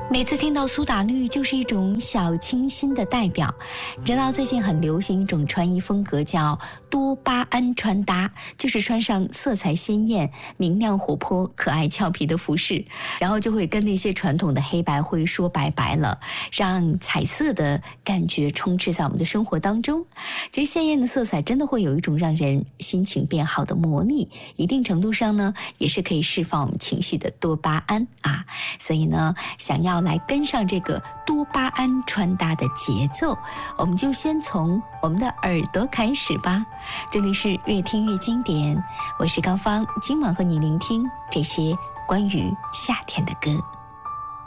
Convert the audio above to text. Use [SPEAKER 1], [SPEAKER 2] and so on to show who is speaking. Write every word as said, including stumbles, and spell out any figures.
[SPEAKER 1] 每次听到苏打绿，就是一种小清新的代表。知道最近很流行一种穿衣风格，叫多巴胺穿搭，就是穿上色彩鲜艳、明亮活泼、可爱俏皮的服饰，然后就会跟那些传统的黑白灰说拜拜了，让彩色的感觉充斥在我们的生活当中。其实鲜艳的色彩真的会有一种让人心情变好的魔力，一定程度上呢，也是可以释放我们情绪的多巴胺啊。所以呢，想要来跟上这个多巴胺穿搭的节奏，我们就先从我们的耳朵开始吧。这里是越听越经典，我是高芳，今晚和你聆听这些关于夏天的歌。